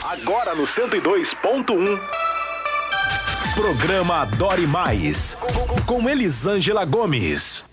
Agora no 102.1. Programa Adore Mais. Com Elisângela Gomes.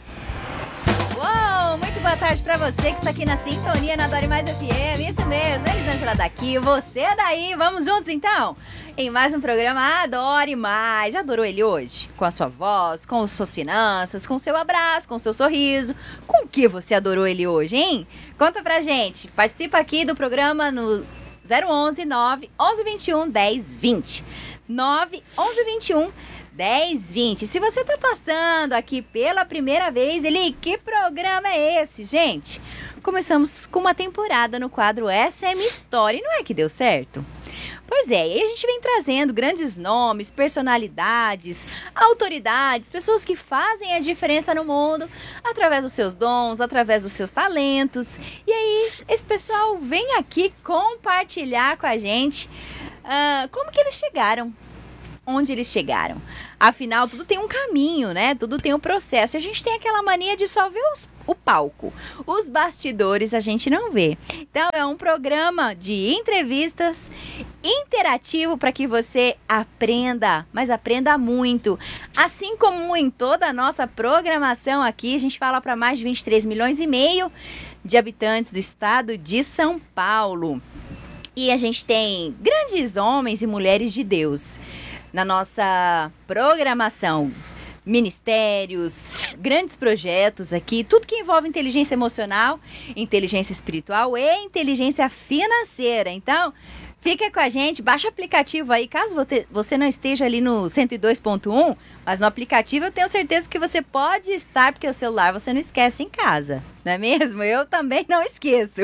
Uou, muito boa tarde pra você que está aqui na sintonia na Adore Mais FM. Isso mesmo, Elisângela daqui, você daí. Vamos juntos então? Em mais um programa Adore Mais. Já adorou ele hoje? Com a sua voz, com as suas finanças, com o seu abraço, com o seu sorriso. Com o que você adorou ele hoje, hein? Conta pra gente. Participa aqui do programa no 011 911 21 10 20. 911 21 10 20. Se você tá passando aqui pela primeira vez, que programa é esse, gente? Começamos com uma temporada no quadro SM Story, não é que deu certo? Pois é, e a gente vem trazendo grandes nomes, personalidades, autoridades, pessoas que fazem a diferença no mundo através dos seus dons, através dos seus talentos. E aí, esse pessoal vem aqui compartilhar com a gente como que eles chegaram, onde eles chegaram. Afinal, tudo tem um caminho, né? Tudo tem um processo. E a gente tem aquela mania de só ver o palco. Os bastidores a gente não vê. Então, é um programa de entrevistas interativo para que você aprenda, mas aprenda muito. Assim como em toda a nossa programação aqui, a gente fala para mais de 23 milhões e meio de habitantes do estado de São Paulo. E a gente tem grandes homens e mulheres de Deus na nossa programação, ministérios, grandes projetos aqui, tudo que envolve inteligência emocional, inteligência espiritual e inteligência financeira. Então, fica com a gente, baixa o aplicativo aí, caso você não esteja ali no 102.1, mas no aplicativo eu tenho certeza que você pode estar, porque o celular você não esquece em casa, não é mesmo? Eu também não esqueço.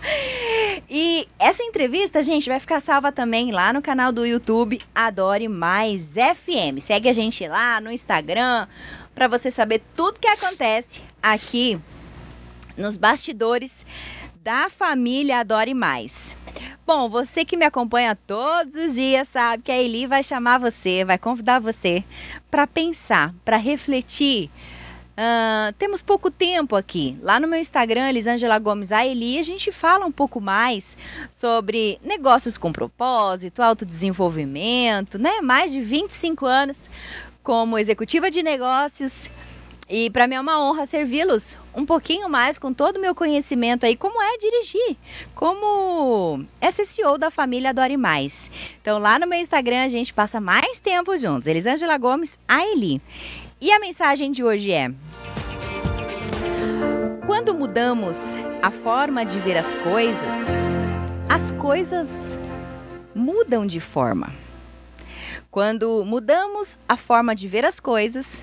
E essa entrevista, gente, vai ficar salva também lá no canal do YouTube Adore Mais FM. Segue a gente lá no Instagram para você saber tudo que acontece aqui nos bastidores da família Adore Mais. Bom, você que me acompanha todos os dias sabe que a Eli vai chamar você, vai convidar você para pensar, para refletir. Temos pouco tempo aqui. Lá no meu Instagram, Elisângela Gomes, a Eli, a gente fala um pouco mais sobre negócios com propósito, autodesenvolvimento, né? Mais de 25 anos como executiva de negócios. E para mim é uma honra servi-los um pouquinho mais com todo o meu conhecimento aí, como é dirigir, como SSO da família Adore Mais. Então lá no meu Instagram a gente passa mais tempo juntos. Elisângela Gomes, a Eli. E a mensagem de hoje é: quando mudamos a forma de ver as coisas mudam de forma. Quando mudamos a forma de ver as coisas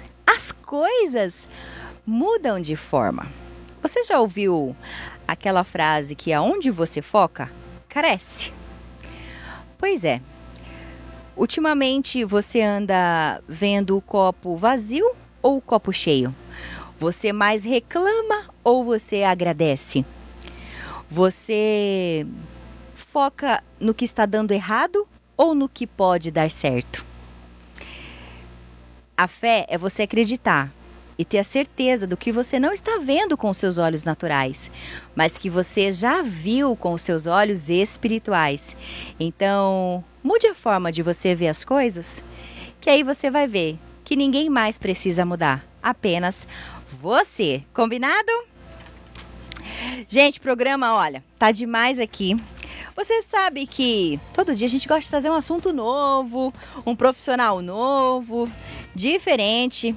mudam de forma. Você já ouviu aquela frase que aonde você foca, cresce? Pois é. Ultimamente você anda vendo o copo vazio ou o copo cheio? Você mais reclama ou você agradece? Você foca no que está dando errado ou no que pode dar certo? A fé é você acreditar e ter a certeza do que você não está vendo com os seus olhos naturais, mas que você já viu com os seus olhos espirituais. Então, mude a forma de você ver as coisas, que aí você vai ver que ninguém mais precisa mudar, apenas você. Combinado? Gente, programa, olha, tá demais aqui. Você sabe que todo dia a gente gosta de trazer um assunto novo, um profissional novo, diferente.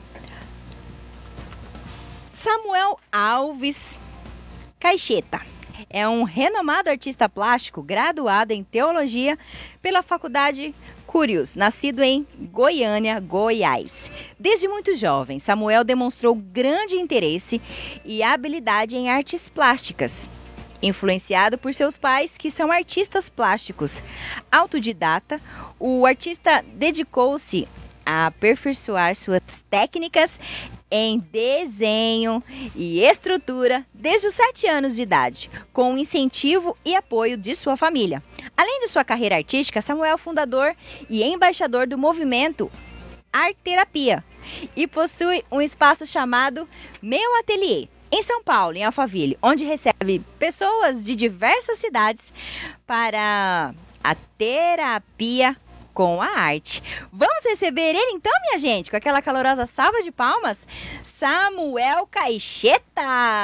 Samuel Alves Caixeta é um renomado artista plástico graduado em teologia pela Faculdade Curios, nascido em Goiânia, Goiás. Desde muito jovem, Samuel demonstrou grande interesse e habilidade em artes plásticas. Influenciado por seus pais, que são artistas plásticos. Autodidata, o artista dedicou-se a aperfeiçoar suas técnicas em desenho e estrutura desde os 7 anos de idade, com o incentivo e apoio de sua família. Além de sua carreira artística, Samuel é fundador e embaixador do movimento Arte Terapia e possui um espaço chamado Meu Ateliê, em São Paulo, em Alphaville, onde recebe pessoas de diversas cidades para a terapia com a arte. Vamos receber ele então, minha gente, com aquela calorosa salva de palmas, Samuel Caixeta!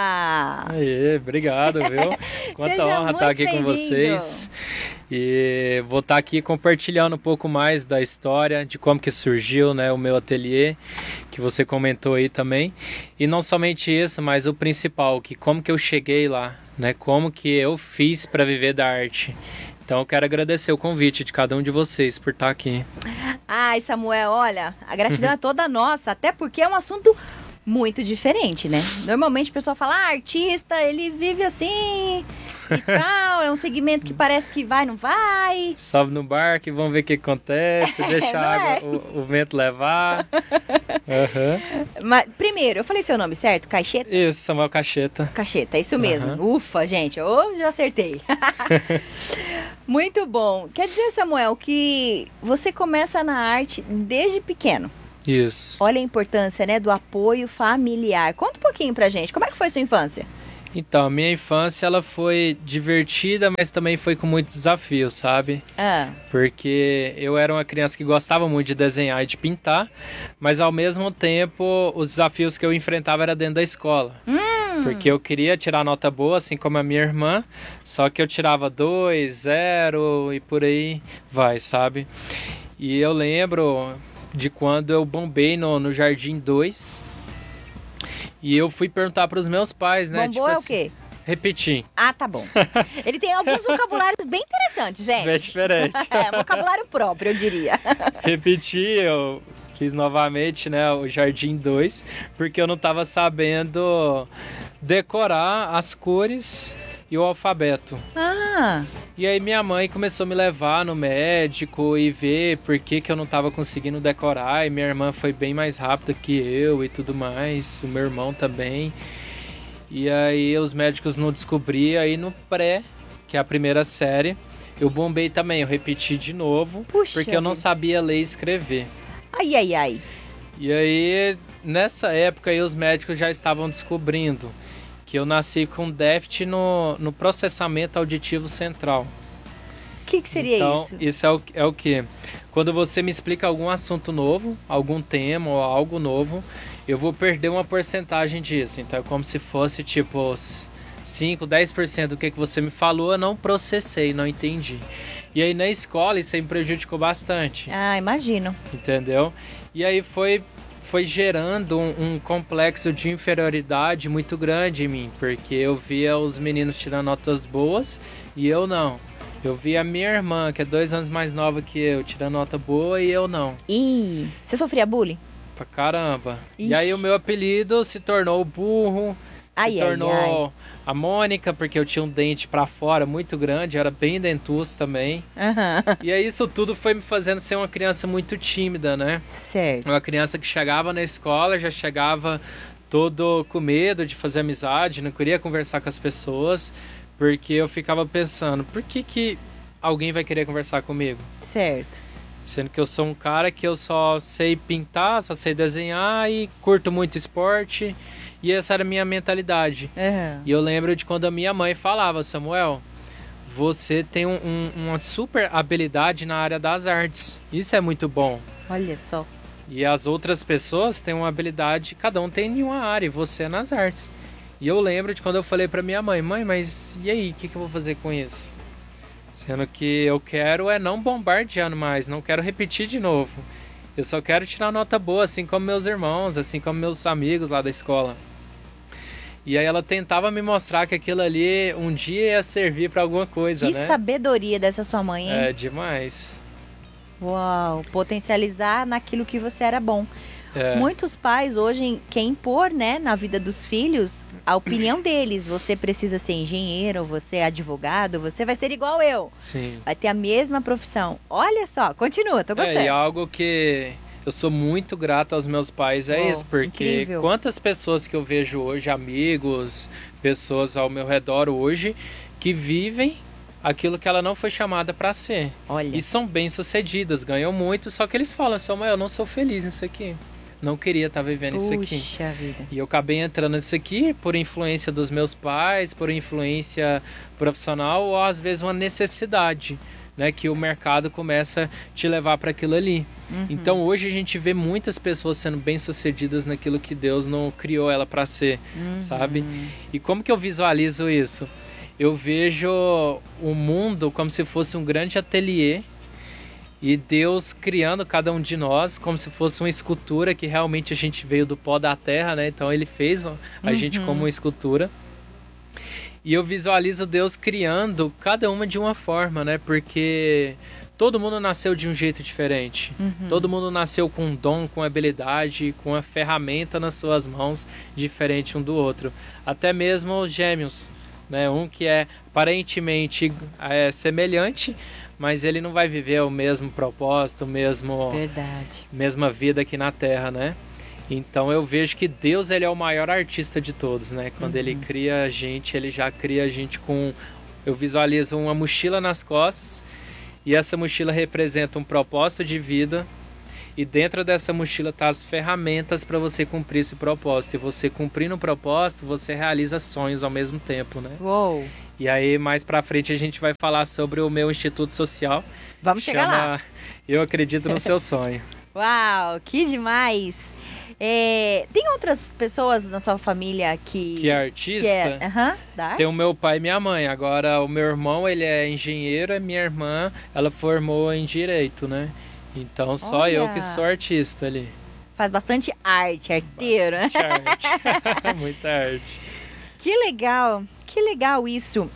Aê, obrigado, viu? Quanta honra estar aqui com vocês. E vou estar aqui compartilhando um pouco mais da história, de como que surgiu, né, o meu ateliê, que você comentou aí também. E não somente isso, mas o principal, que como que eu cheguei lá, né, como que eu fiz para viver da arte. Então eu quero agradecer o convite de cada um de vocês por estar aqui. Ai, Samuel, olha, a gratidão é toda nossa, até porque é um assunto muito diferente, né? Normalmente o pessoal fala, artista, ele vive assim e tal, é um segmento que parece que vai, não vai. Sobe no barco e vamos ver o que acontece, deixa a água, o vento levar. Mas, primeiro, eu falei seu nome certo? Caixeta? Isso, Samuel Caixeta. Caixeta, é isso mesmo. Ufa, gente, hoje eu acertei. Muito bom. Quer dizer, Samuel, que você começa na arte desde pequeno. Isso. Olha a importância, né, do apoio familiar. Conta um pouquinho pra gente, como é que foi sua infância? Então, a minha infância, ela foi divertida, mas também foi com muitos desafios, sabe? Porque eu era uma criança que gostava muito de desenhar e de pintar, mas ao mesmo tempo, os desafios que eu enfrentava era dentro da escola. Porque eu queria tirar nota boa, assim como a minha irmã, só que eu tirava 2, 0 e por aí vai, sabe? E eu lembro de quando eu bombei no Jardim 2 e eu fui perguntar para os meus pais, né? Bombou é o quê? Repetir. Ah, tá bom. Ele tem alguns vocabulários bem interessantes, gente. É diferente. Vocabulário próprio, eu diria. Repetir, eu fiz novamente, né, o Jardim 2, porque eu não estava sabendo decorar as cores e o alfabeto. E aí minha mãe começou a me levar no médico e ver por que eu não estava conseguindo decorar. E minha irmã foi bem mais rápida que eu e tudo mais, o meu irmão também. E aí os médicos não descobriam. Aí no pré, que é a primeira série, eu bombei também, eu repeti de novo. Puxa, porque eu não sabia ler e escrever. Ai. E aí nessa época aí, os médicos já estavam descobrindo que eu nasci com déficit no processamento auditivo central. O que seria isso? Então, isso é o quê? Quando você me explica algum assunto novo, algum tema ou algo novo, eu vou perder uma porcentagem disso. Então, é como se fosse, tipo, 5, 10% do que você me falou, eu não processei, não entendi. E aí, na escola, isso aí me prejudicou bastante. Ah, imagino. Entendeu? E aí, foi gerando um complexo de inferioridade muito grande em mim, porque eu via os meninos tirando notas boas e eu não. Eu via a minha irmã, que é 2 anos mais nova que eu, tirando nota boa e eu não. Ih, você sofria bullying? Pra caramba. Ixi. E aí o meu apelido se tornou burro, se tornou a Mônica, porque eu tinha um dente pra fora muito grande, eu era bem dentuço também. E aí isso tudo foi me fazendo ser uma criança muito tímida, né? Certo. Uma criança que chegava na escola, já chegava todo com medo de fazer amizade, não queria conversar com as pessoas, porque eu ficava pensando, por que alguém vai querer conversar comigo? Certo. Sendo que eu sou um cara que eu só sei pintar, só sei desenhar e curto muito esporte. E essa era a minha mentalidade. E eu lembro de quando a minha mãe falava, Samuel, você tem uma super habilidade na área das artes. Isso é muito bom. Olha só. E as outras pessoas têm uma habilidade, cada um tem em uma área, e você é nas artes. E eu lembro de quando eu falei pra minha mãe, mas e aí, o que eu vou fazer com isso? Sendo que eu quero é não bombardeando mais, não quero repetir de novo. Eu só quero tirar nota boa, assim como meus irmãos, assim como meus amigos lá da escola. E aí ela tentava me mostrar que aquilo ali um dia ia servir pra alguma coisa, né? Que sabedoria dessa sua mãe, hein? É demais. Uau, potencializar naquilo que você era bom. Muitos pais hoje querem impor, né, na vida dos filhos a opinião deles. Você precisa ser engenheiro, você é advogado, você vai ser igual eu. Sim. Vai ter a mesma profissão. Olha só, continua, tô gostando. E algo que eu sou muito grato aos meus pais isso, porque incrível. Quantas pessoas que eu vejo hoje, amigos, pessoas ao meu redor hoje, que vivem aquilo que ela não foi chamada para ser. Olha. E são bem-sucedidas, ganham muito, só que eles falam, Samuel, eu não sou feliz nisso aqui. não queria estar vivendo isso aqui. Puxa vida. E eu acabei entrando nisso aqui por influência dos meus pais, por influência profissional ou às vezes uma necessidade, né, que o mercado começa a te levar para aquilo ali. Então hoje a gente vê muitas pessoas sendo bem-sucedidas naquilo que Deus não criou ela para ser, sabe? E como que eu visualizo isso? Eu vejo o mundo como se fosse um grande ateliê e Deus criando cada um de nós como se fosse uma escultura que realmente a gente veio do pó da terra, né? Então ele fez a gente como uma escultura. E eu visualizo Deus criando cada uma de uma forma, né? Porque todo mundo nasceu de um jeito diferente. Todo mundo nasceu com um dom, com habilidade, com uma ferramenta nas suas mãos, diferente um do outro. Até mesmo os gêmeos, né? Um que é aparentemente semelhante, mas ele não vai viver o mesmo propósito, mesma vida aqui na Terra, né? Então eu vejo que Deus, ele é o maior artista de todos, né? Quando ele cria a gente, ele já cria a gente com... Eu visualizo uma mochila nas costas e essa mochila representa um propósito de vida e dentro dessa mochila tá as ferramentas para você cumprir esse propósito. E você cumprindo o propósito, você realiza sonhos ao mesmo tempo, né? Uou! E aí mais pra frente a gente vai falar sobre o meu Instituto Social. Vamos chegar lá. Eu Acredito no Seu Sonho. Uau, que demais! Tem outras pessoas na sua família que é artista? Da arte? Tem o meu pai e minha mãe. Agora o meu irmão, ele é engenheiro, a minha irmã, ela formou em Direito, né? Então só eu que sou artista ali. Faz bastante arte, arteiro, né? Arte. Muita arte. Que legal isso.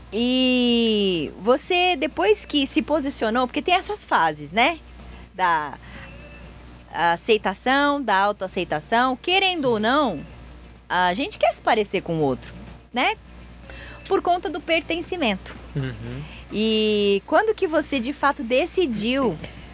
E você, depois que se posicionou, porque tem essas fases, né? Da aceitação, da autoaceitação, querendo ou não, a gente quer se parecer com o outro, né? Por conta do pertencimento. E quando que você de fato decidiu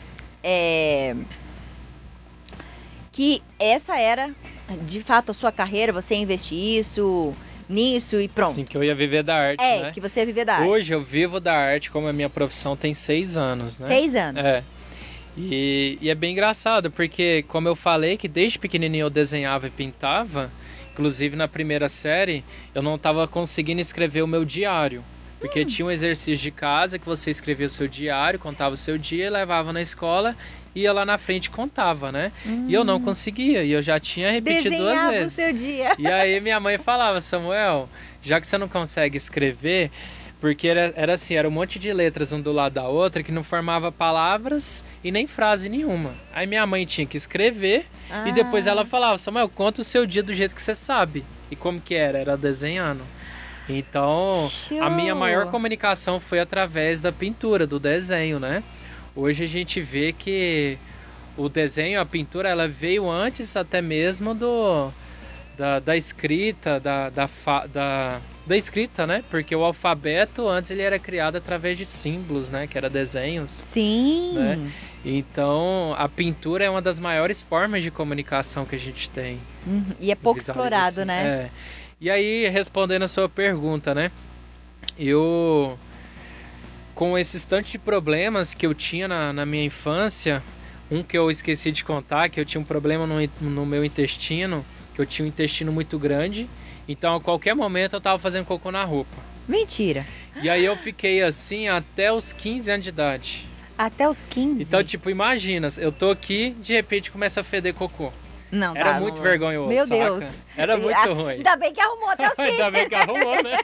que essa era de fato a sua carreira, você ia investir nisso e pronto? Sim, que eu ia viver da arte, né? Que você ia viver da arte. Hoje eu vivo da arte, como a minha profissão tem 6 anos, né? 6 anos? E é bem engraçado, porque como eu falei que desde pequenininho eu desenhava e pintava, inclusive na primeira série, eu não estava conseguindo escrever o meu diário. Porque tinha um exercício de casa que você escrevia o seu diário, contava o seu dia, levava na escola, ia lá na frente e contava, né? E eu não conseguia, e eu já tinha repetido Desenhava 2 vezes. o seu dia. E aí minha mãe falava, Samuel, já que você não consegue escrever... Porque era assim, era um monte de letras um do lado da outra que não formava palavras e nem frase nenhuma. Aí minha mãe tinha que escrever e depois ela falava, Samuel, conta o seu dia do jeito que você sabe. E como que era? Era desenhando. Então, a minha maior comunicação foi através da pintura, do desenho, né? Hoje a gente vê que o desenho, a pintura, ela veio antes até mesmo da escrita, da escrita, né? Porque o alfabeto antes ele era criado através de símbolos, né? Que era desenhos. Sim. Né? Então a pintura é uma das maiores formas de comunicação que a gente tem. E é pouco explorado, assim, né? E aí, respondendo a sua pergunta, né? Eu, com esses tantos de problemas que eu tinha na minha infância, um que eu esqueci de contar, que eu tinha um problema no meu intestino, que eu tinha um intestino muito grande. Então, a qualquer momento, eu tava fazendo cocô na roupa. Mentira. E aí, eu fiquei assim até os 15 anos de idade. Até os 15? Então, tipo, imagina, eu tô aqui, de repente, começa a feder cocô. Não, era muito vergonhoso, meu saca? Deus. Era muito ruim. Ainda bem que arrumou até os 15. Ainda bem que arrumou, né?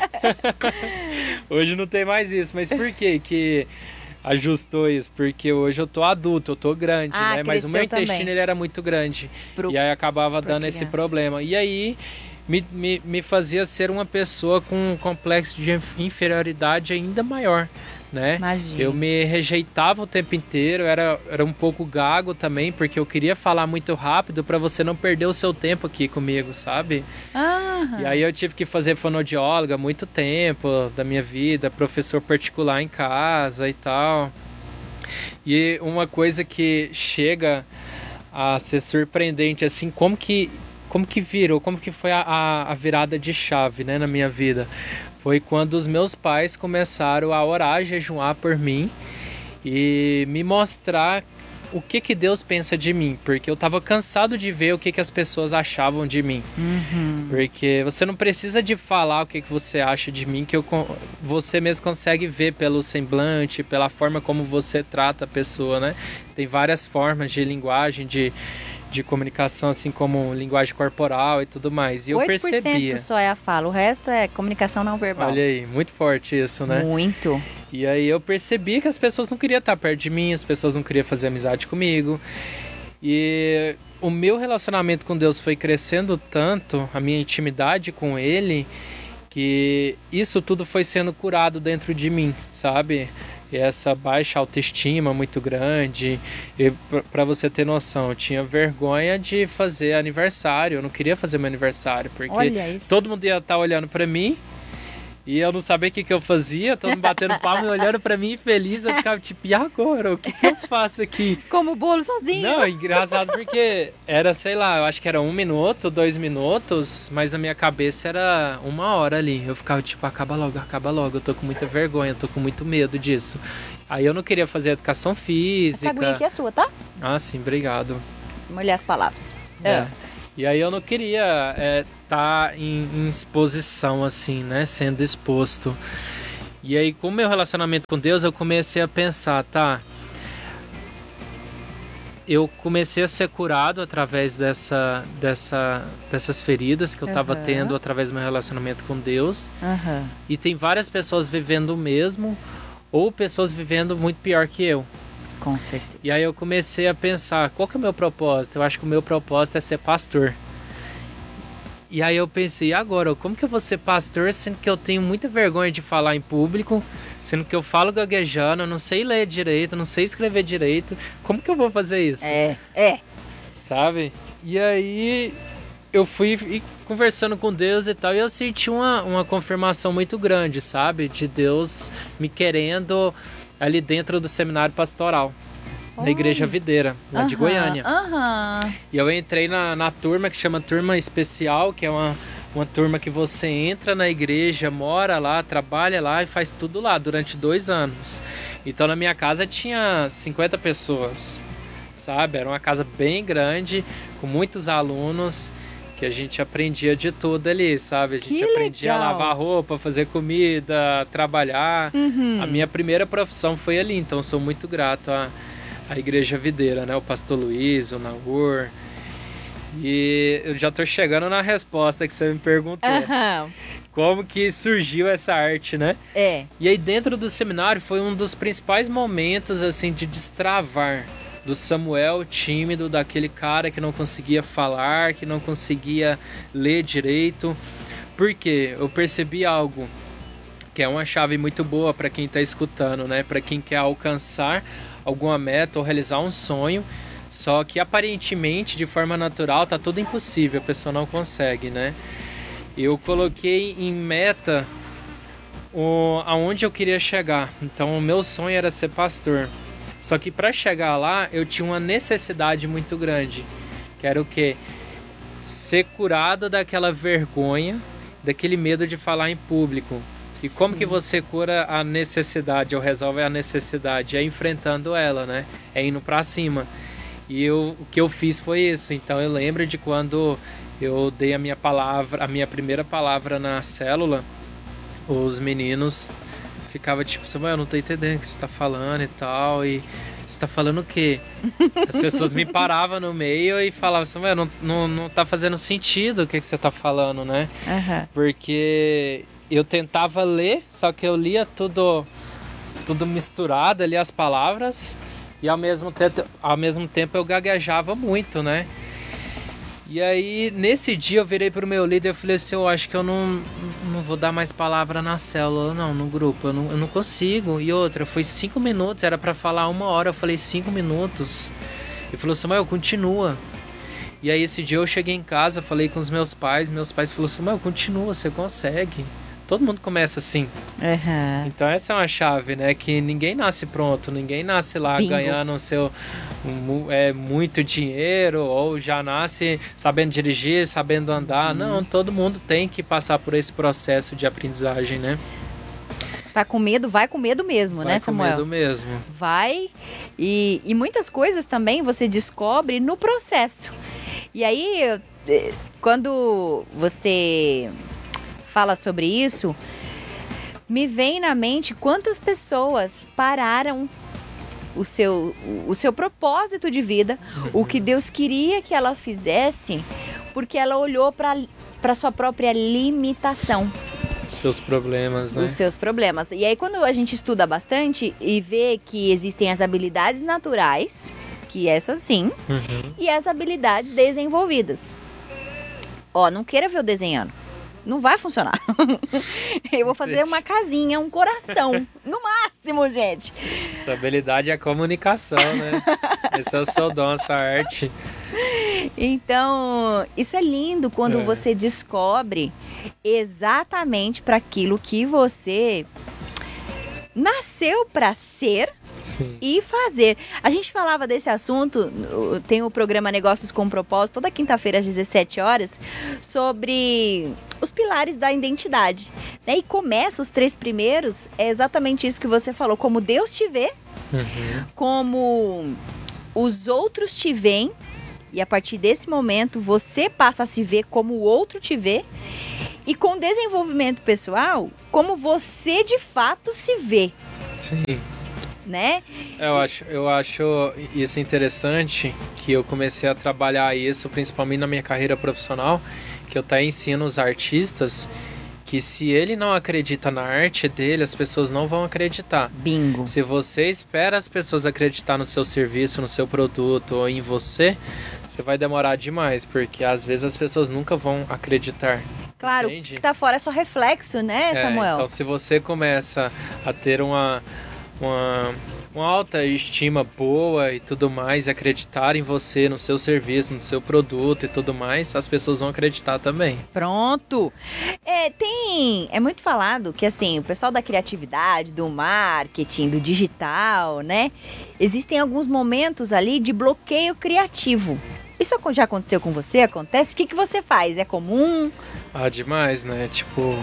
Hoje não tem mais isso. Mas por que ajustou isso? Porque hoje eu tô adulto, eu tô grande, né? Mas o meu intestino ele era muito grande. E aí acabava dando esse problema. E aí me fazia ser uma pessoa com um complexo de inferioridade ainda maior, né? Imagina. Eu me rejeitava o tempo inteiro, era um pouco gago também, porque eu queria falar muito rápido para você não perder o seu tempo aqui comigo, sabe? E aí eu tive que fazer fonoaudióloga muito tempo da minha vida, professor particular em casa e tal. E uma coisa que chega a ser surpreendente, assim, como que virou, como que foi a virada de chave, né, na minha vida? Foi quando os meus pais começaram a orar, a jejuar por mim e me mostrar o que Deus pensa de mim, porque eu tava cansado de ver o que as pessoas achavam de mim. Porque você não precisa de falar o que você acha de mim, que você mesmo consegue ver pelo semblante, pela forma como você trata a pessoa, né? Tem várias formas de linguagem, de comunicação, assim como linguagem corporal e tudo mais. E eu percebia. 8% só é a fala, o resto é comunicação não verbal. Olha aí, muito forte isso, né? Muito. E aí eu percebi que as pessoas não queriam estar perto de mim, as pessoas não queriam fazer amizade comigo. E o meu relacionamento com Deus foi crescendo tanto, a minha intimidade com Ele, que isso tudo foi sendo curado dentro de mim, sabe? E essa baixa autoestima muito grande. Para você ter noção, eu tinha vergonha de fazer aniversário. Eu não queria fazer meu aniversário, porque todo mundo ia estar olhando para mim e eu não sabia o que eu fazia. Todo mundo batendo palma e olhando para mim feliz. Eu ficava tipo, e agora? O que eu faço aqui? Como o bolo sozinho. Não, é engraçado porque era, sei lá, eu acho que era 1 minuto, 2 minutos, mas na minha cabeça era 1 hora ali. Eu ficava tipo, acaba logo, eu tô com muita vergonha, eu tô com muito medo disso. Aí eu não queria fazer educação física. Essa aguinha aqui é sua, tá? Ah, sim, obrigado. Molhar as palavras. E aí eu não queria estar em exposição, assim, né? Sendo exposto. E aí, com o meu relacionamento com Deus, eu comecei a pensar, tá? Eu comecei a ser curado através dessas feridas que eu estava tendo através do meu relacionamento com Deus. E tem várias pessoas vivendo o mesmo, ou pessoas vivendo muito pior que eu. Com certeza. E aí eu comecei a pensar, qual que é o meu propósito? Eu acho que o meu propósito é ser pastor. E aí eu pensei, agora, como que eu vou ser pastor, sendo que eu tenho muita vergonha de falar em público, sendo que eu falo gaguejando, eu não sei ler direito, não sei escrever direito. Como que eu vou fazer isso? Sabe? E aí eu fui conversando com Deus e tal, e eu senti uma confirmação muito grande, sabe? De Deus me querendo ali dentro do seminário pastoral, na Igreja Videira, lá de Goiânia. E eu entrei na turma que chama Turma Especial, que é uma turma que você entra na igreja, mora lá, trabalha lá e faz tudo lá durante 2 anos. Então na minha casa tinha 50 pessoas, sabe? Era uma casa bem grande, com muitos alunos, que a gente aprendia de tudo ali, sabe? A gente aprendia a lavar roupa, fazer comida, trabalhar. A minha primeira profissão foi ali, então eu sou muito grato à Igreja Videira, né? O pastor Luiz, o Naur. E eu já tô chegando na resposta que você me perguntou. Como que surgiu essa arte, né? E aí dentro do seminário foi um dos principais momentos, assim, de destravar do Samuel tímido, daquele cara que não conseguia falar, que não conseguia ler direito. Porque eu percebi algo que é uma chave muito boa para quem está escutando, né? Para quem quer alcançar alguma meta ou realizar um sonho, só que aparentemente, de forma natural, tá tudo impossível, a pessoa não consegue, né? Eu coloquei em meta aonde eu queria chegar. Então o meu sonho era ser pastor. Só que para chegar lá, eu tinha uma necessidade muito grande, que era o quê? Ser curado daquela vergonha, daquele medo de falar em público. E como que você cura a necessidade ou resolve a necessidade? É enfrentando ela, né? É indo para cima. E o que eu fiz foi isso. Então eu lembro de quando eu dei a minha primeira palavra na célula, os meninos ficava tipo, Samuel, eu não tô entendendo o que você tá falando e tal, e você tá falando o quê? As pessoas me paravam no meio e falavam, Samuel, não tá fazendo sentido o que você tá falando, né? Porque eu tentava ler, só que eu lia tudo misturado ali, as palavras, e ao mesmo tempo eu gaguejava muito, né? E aí, nesse dia, eu virei pro meu líder e falei assim, eu acho que eu não vou dar mais palavra na célula, não, no grupo, eu não consigo. E outra, foi 5 minutos, era pra falar 1 hora, eu falei 5 minutos. Ele falou, Samuel, continua. E aí, esse dia eu cheguei em casa, falei com os meus pais falaram, Samuel, continua, você consegue. Todo mundo começa assim. Então essa é uma chave, né? Que ninguém nasce pronto, ninguém nasce lá ganhando muito dinheiro, ou já nasce sabendo dirigir, sabendo andar. Não, todo mundo tem que passar por esse processo de aprendizagem, né? Tá com medo, vai com medo mesmo, né, Samuel? Vai com medo mesmo. Vai, e muitas coisas também você descobre no processo. E aí, quando você fala sobre isso, me vem na mente quantas pessoas pararam o seu propósito de vida, o que Deus queria que ela fizesse, porque ela olhou para sua própria limitação. Os seus problemas, né? Os seus problemas. E aí, quando a gente estuda bastante e vê que existem as habilidades naturais, que essas sim, e as habilidades desenvolvidas. Ó, não queira ver eu desenhando. Não vai funcionar. Eu vou fazer uma casinha, um coração. No máximo, gente. Sua habilidade é a comunicação, né? Esse é o seu dom, essa arte. Então, isso é lindo quando você descobre exatamente para aquilo que você nasceu para ser. Sim. E fazer. A gente falava desse assunto, tem o programa Negócios com Propósito, toda quinta-feira às 17 horas, sobre os pilares da identidade. Né? E começa os 3 primeiros, é exatamente isso que você falou, como Deus te vê, como os outros te veem, e a partir desse momento você passa a se ver como o outro te vê, e com desenvolvimento pessoal, como você de fato se vê. Sim. Né? Eu acho isso interessante, que eu comecei a trabalhar isso principalmente na minha carreira profissional, que eu até ensino os artistas que se ele não acredita na arte dele, as pessoas não vão acreditar. Bingo. Se você espera as pessoas acreditar no seu serviço, no seu produto ou em você, você vai demorar demais, porque às vezes as pessoas nunca vão acreditar. Claro, entende? O que tá fora é só reflexo, né, Samuel? Então se você começa a ter uma alta estima boa e tudo mais, acreditar em você, no seu serviço, no seu produto e tudo mais, as pessoas vão acreditar também. Pronto! É muito falado que assim, o pessoal da criatividade, do marketing, do digital, né? Existem alguns momentos ali de bloqueio criativo. Isso já aconteceu com você? Acontece? O que você faz? É comum? Demais, né? Tipo...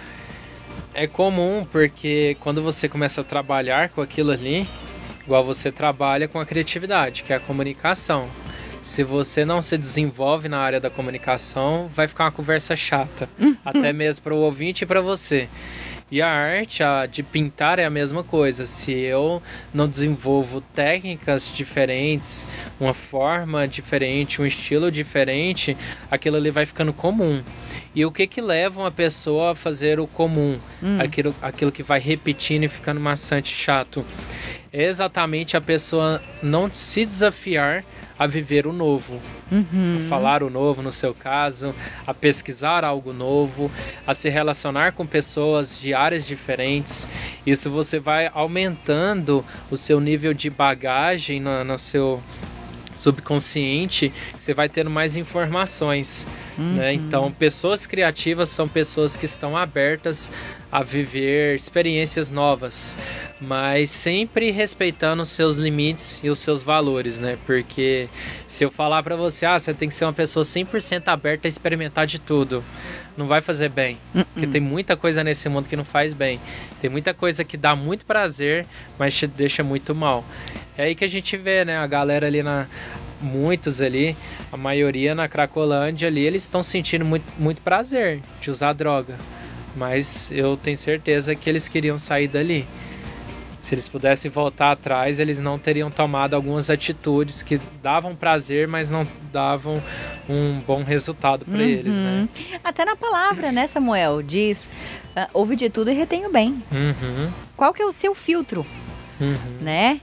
É comum porque quando você começa a trabalhar com aquilo ali, igual você trabalha com a criatividade, que é a comunicação. Se você não se desenvolve na área da comunicação, vai ficar uma conversa chata, até mesmo para o ouvinte e para você. E a arte, a de pintar, é a mesma coisa. Se eu não desenvolvo técnicas diferentes, uma forma diferente, um estilo diferente, aquilo ali vai ficando comum. E o que leva uma pessoa a fazer o comum? Aquilo que vai repetindo e ficando maçante, chato. É exatamente a pessoa não se desafiar a viver o novo, a falar o novo no seu caso, a pesquisar algo novo, a se relacionar com pessoas de áreas diferentes. Isso você vai aumentando o seu nível de bagagem no seu subconsciente, você vai tendo mais informações, né? Então, pessoas criativas são pessoas que estão abertas a viver experiências novas, mas sempre respeitando os seus limites e os seus valores, né? Porque se eu falar pra você, você tem que ser uma pessoa 100% aberta a experimentar de tudo, não vai fazer bem, porque tem muita coisa nesse mundo que não faz bem, tem muita coisa que dá muito prazer, mas te deixa muito mal. É aí que a gente vê, né, a galera ali muitos ali, a maioria na Cracolândia ali, eles estão sentindo muito prazer de usar droga, mas eu tenho certeza que eles queriam sair dali. Se eles pudessem voltar atrás, eles não teriam tomado algumas atitudes que davam prazer, mas não davam um bom resultado para eles, né? Até na palavra, né, Samuel? Diz, ouve de tudo e retém o bem. Qual que é o seu filtro? Né?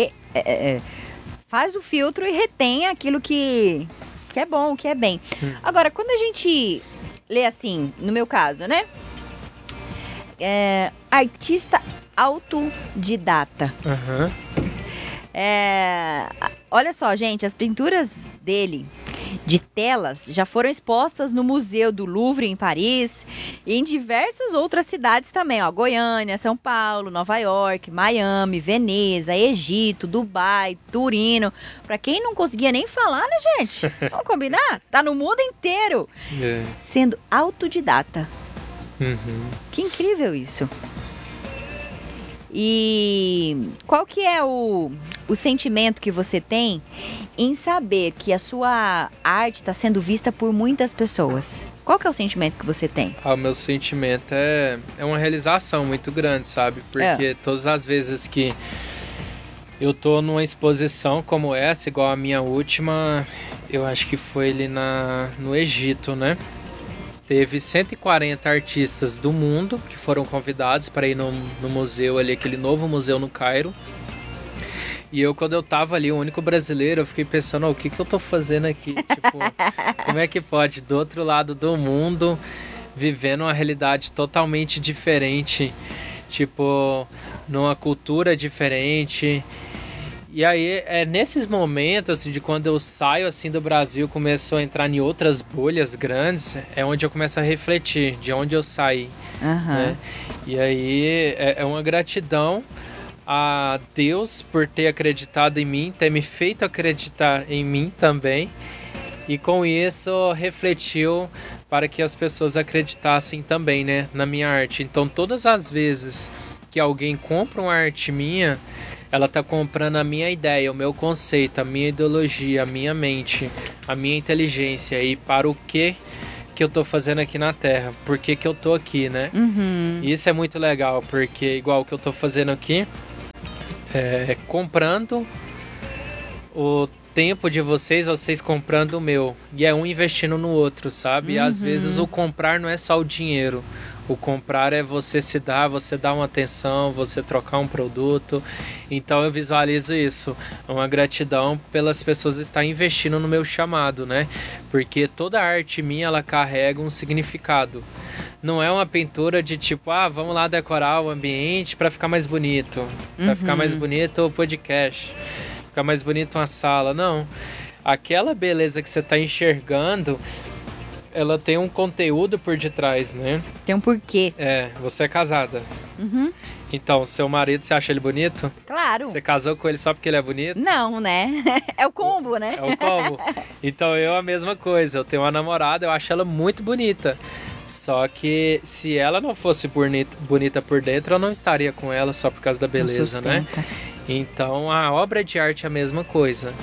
Faz o filtro e retém aquilo que é bom, que é bem. Agora, quando a gente lê assim, no meu caso, né? Artista autodidata. Olha só, gente, as pinturas dele de telas já foram expostas no Museu do Louvre em Paris e em diversas outras cidades também, ó, Goiânia, São Paulo, Nova York, Miami, Veneza, Egito, Dubai, Turino. Pra quem não conseguia nem falar, né, gente? Vamos combinar? Tá no mundo inteiro. Sendo autodidata. Que incrível isso. E qual que é o sentimento que você tem em saber que a sua arte está sendo vista por muitas pessoas? Qual que é o sentimento que você tem? O meu sentimento é uma realização muito grande, sabe? Porque todas as vezes que eu tô numa exposição como essa, igual a minha última, eu acho que foi ali no Egito, né? Teve 140 artistas do mundo que foram convidados para ir no museu ali, aquele novo museu no Cairo. E eu, quando eu tava ali, o único brasileiro, eu fiquei pensando, o que eu tô fazendo aqui? Tipo, como é que pode, do outro lado do mundo, vivendo uma realidade totalmente diferente, tipo, numa cultura diferente. E aí, nesses momentos, assim, de quando eu saio assim do Brasil, começo a entrar em outras bolhas grandes, é onde eu começo a refletir de onde eu saí. Né? E aí, é uma gratidão a Deus por ter acreditado em mim, ter me feito acreditar em mim também. E com isso, refletiu para que as pessoas acreditassem também, né, na minha arte. Então, todas as vezes que alguém compra uma arte minha, ela está comprando a minha ideia, o meu conceito, a minha ideologia, a minha mente, a minha inteligência e para o que eu estou fazendo aqui na Terra, por que eu estou aqui, né? E isso é muito legal, porque igual o que eu estou fazendo aqui, comprando o tempo de vocês comprando o meu, e é um investindo no outro, sabe? E às vezes o comprar não é só o dinheiro. O comprar é você se dar, você dar uma atenção, você trocar um produto. Então eu visualizo isso, uma gratidão pelas pessoas estarem investindo no meu chamado, né? Porque toda arte minha, ela carrega um significado. Não é uma pintura de tipo, vamos lá decorar o ambiente para ficar mais bonito. Para ficar mais bonito o podcast, ficar mais bonito uma sala. Não, aquela beleza que você está enxergando, ela tem um conteúdo por detrás, né? Tem um porquê. Você é casada. Então, seu marido, você acha ele bonito? Claro. Você casou com ele só porque ele é bonito? Não, né? É o combo, né? É o combo. Então, eu a mesma coisa. Eu tenho uma namorada, eu acho ela muito bonita. Só que se ela não fosse bonita por dentro, eu não estaria com ela só por causa da beleza, né? Então, a obra de arte é a mesma coisa.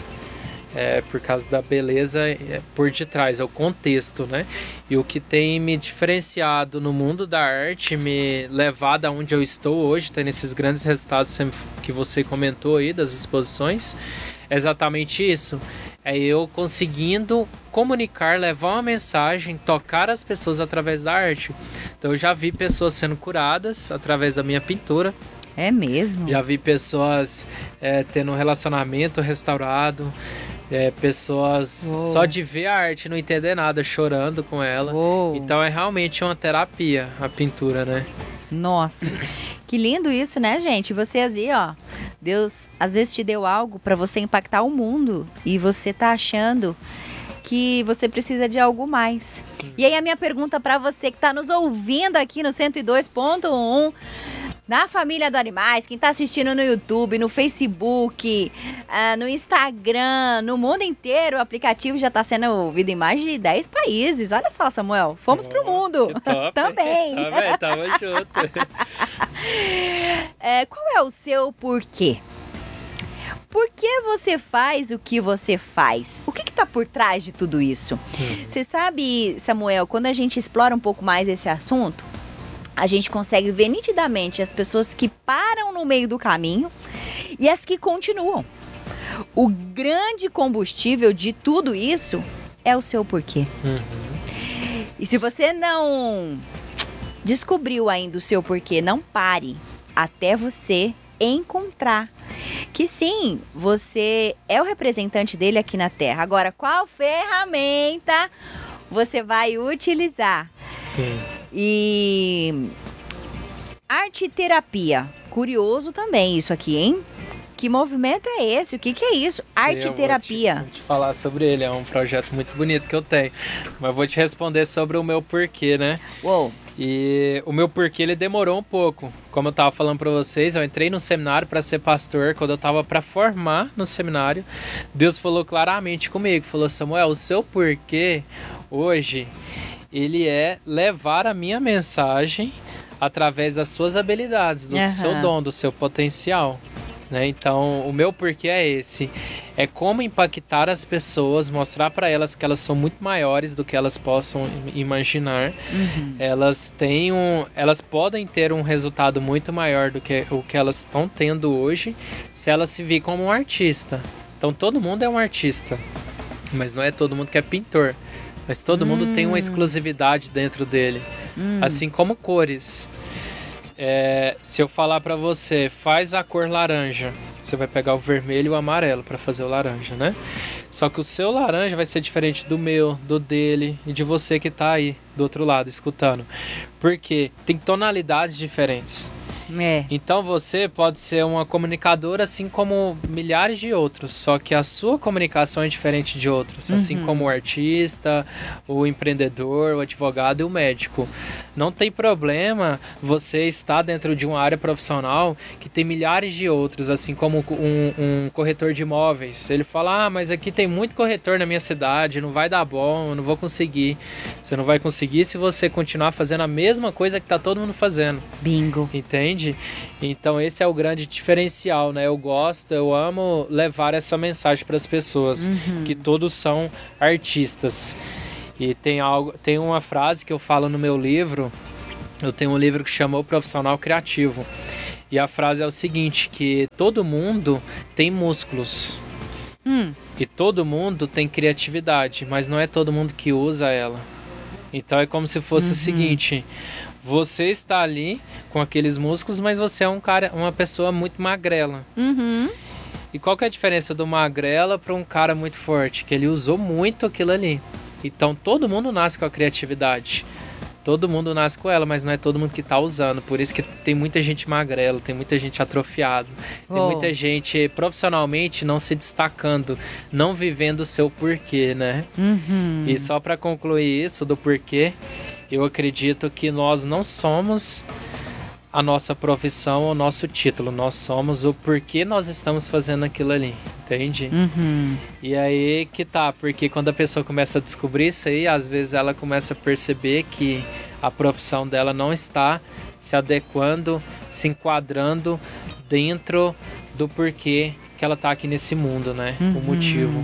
Por causa da beleza por detrás, é o contexto, né? E o que tem me diferenciado no mundo da arte, me levado aonde eu estou hoje, tendo esses grandes resultados que você comentou aí das exposições, é exatamente isso. É eu conseguindo comunicar, levar uma mensagem, tocar as pessoas através da arte. Então eu já vi pessoas sendo curadas através da minha pintura. É mesmo? Já vi pessoas tendo um relacionamento restaurado. Pessoas só de ver a arte, não entender nada, chorando com ela. Então é realmente uma terapia a pintura, né? Nossa, que lindo isso, né, gente? Você assim, Deus às vezes te deu algo para você impactar o mundo e você tá achando que você precisa de algo mais. E aí a minha pergunta para você que tá nos ouvindo aqui no 102.1, na Família do Animais, quem está assistindo no YouTube, no Facebook, no Instagram, no mundo inteiro, o aplicativo já está sendo ouvido em mais de 10 países. Olha só, Samuel, fomos pro mundo. Também. Tamo junto. Qual é o seu porquê? Por que você faz o que você faz? O que está por trás de tudo isso? Você sabe, Samuel, quando a gente explora um pouco mais esse assunto, a gente consegue ver nitidamente as pessoas que param no meio do caminho e as que continuam. O grande combustível de tudo isso é o seu porquê. E se você não descobriu ainda o seu porquê, não pare até você encontrar que sim, você é o representante dele aqui na Terra. Agora, qual ferramenta você vai utilizar? Sim. E arte terapia, curioso também isso aqui, hein? Que movimento é esse? O que é isso? Arte terapia. Vou te falar sobre ele, é um projeto muito bonito que eu tenho. Mas vou te responder sobre o meu porquê, né? E o meu porquê, ele demorou um pouco. Como eu tava falando para vocês, eu entrei no seminário para ser pastor. Quando eu tava para formar no seminário, Deus falou claramente comigo. Falou, Samuel, o seu porquê hoje, ele é levar a minha mensagem através das suas habilidades, do seu dom, do seu potencial. Né? Então, o meu porquê é esse. É como impactar as pessoas, mostrar para elas que elas são muito maiores do que elas possam imaginar. Elas podem ter um resultado muito maior do que o que elas estão tendo hoje, se elas se virem como um artista. Então, todo mundo é um artista, mas não é todo mundo que é pintor. Mas todo mundo tem uma exclusividade dentro dele, assim como cores. Se eu falar pra você, faz a cor laranja, você vai pegar o vermelho e o amarelo pra fazer o laranja, né? Só que o seu laranja vai ser diferente do meu, do dele e de você que tá aí do outro lado escutando. Porque tem tonalidades diferentes. Então você pode ser uma comunicadora assim como milhares de outros, só que a sua comunicação é diferente de outros, assim como o artista, o empreendedor, o advogado e o médico. Não tem problema você estar dentro de uma área profissional que tem milhares de outros, assim como um corretor de imóveis. Ele fala, mas aqui tem muito corretor na minha cidade, não vai dar bom, eu não vou conseguir. Você não vai conseguir se você continuar fazendo a mesma coisa que tá todo mundo fazendo. Bingo. Entende? Então esse é o grande diferencial, né? Eu amo levar essa mensagem para as pessoas, que todos são artistas. E tem uma frase que eu falo no meu livro. Eu tenho um livro que chama O Profissional Criativo. E a frase é o seguinte, que todo mundo tem músculos. E todo mundo tem criatividade, mas não é todo mundo que usa ela. Então é como se fosse o seguinte: você está ali com aqueles músculos, mas você é uma pessoa muito magrela. E qual que é a diferença do magrela para um cara muito forte? Que ele usou muito aquilo ali. Então todo mundo nasce com a criatividade. Todo mundo nasce com ela, mas não é todo mundo que está usando. Por isso que tem muita gente magrela, tem muita gente atrofiada. Tem muita gente profissionalmente não se destacando, não vivendo o seu porquê, né? E só para concluir isso do porquê, eu acredito que nós não somos a nossa profissão ou o nosso título. Nós somos o porquê nós estamos fazendo aquilo ali, entende? E aí que tá, porque quando a pessoa começa a descobrir isso aí, às vezes ela começa a perceber que a profissão dela não está se adequando, se enquadrando dentro do porquê que ela tá aqui nesse mundo, né? O motivo.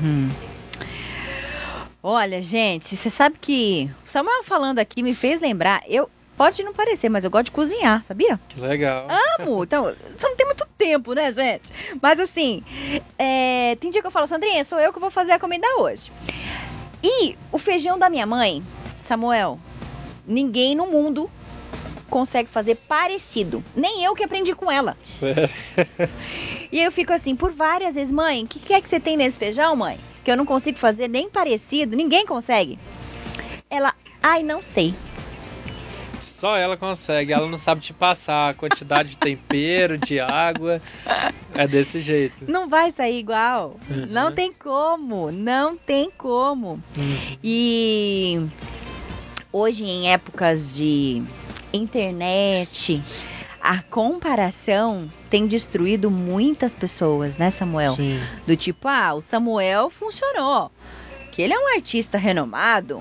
Olha, gente, você sabe que o Samuel falando aqui me fez lembrar, pode não parecer, mas eu gosto de cozinhar, sabia? Que legal. Amo, então, só não tem muito tempo, né, gente? Mas assim, tem dia que eu falo, Sandrinha, sou eu que vou fazer a comida hoje. E o feijão da minha mãe, Samuel, ninguém no mundo consegue fazer parecido. Nem eu que aprendi com ela. Sério? E eu fico assim, por várias vezes, mãe, o que é que você tem nesse feijão, mãe? Que eu não consigo fazer nem parecido, ninguém consegue. Ela, não sei. Só ela consegue, ela não sabe te passar a quantidade de tempero, de água. É desse jeito. Não vai sair igual. Não tem como, não tem como. E hoje, em épocas de internet, a comparação tem destruído muitas pessoas, né, Samuel? Sim. Do tipo, o Samuel funcionou. Que ele é um artista renomado.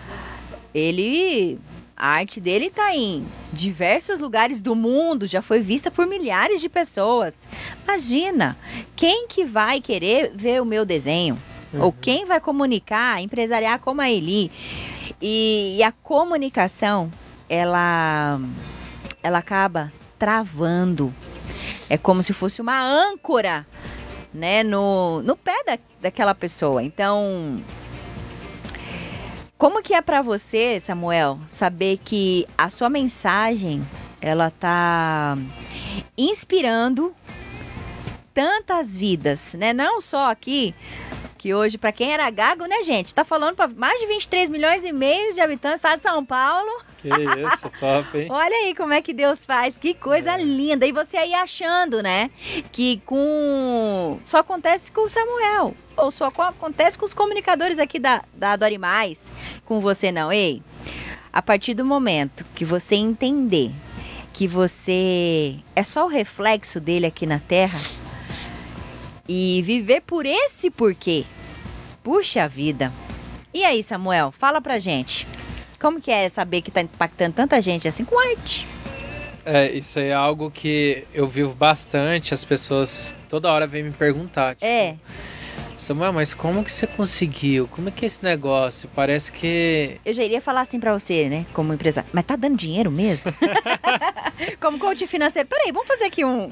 A arte dele está em diversos lugares do mundo, já foi vista por milhares de pessoas. Imagina, quem que vai querer ver o meu desenho? Ou quem vai comunicar, empresariar como a Eli? E a comunicação, ela acaba travando. É como se fosse uma âncora, né, no pé daquela pessoa. Então, como que é para você, Samuel, saber que a sua mensagem, ela tá inspirando tantas vidas, né? Não só aqui, que hoje, para quem era gago, né, gente? Tá falando para mais de 23 milhões e meio de habitantes do estado de São Paulo. Que isso, top, hein? Olha aí como é que Deus faz, que coisa linda. E você aí achando, né, que só acontece com o Samuel, ou só acontece com os comunicadores aqui da Adore Mais, com você não. Ei, a partir do momento que você entender que você é só o reflexo dele aqui na Terra e viver por esse porquê, puxa vida. E aí, Samuel, fala pra gente. Como que é saber que tá impactando tanta gente assim com arte? Isso aí é algo que eu vivo bastante, as pessoas toda hora vêm me perguntar. Tipo, Samuel, mas como que você conseguiu? Como é que é esse negócio? Parece que... Eu já iria falar assim pra você, né, como empresário. Mas tá dando dinheiro mesmo? Como coach financeiro. Peraí, vamos fazer aqui um...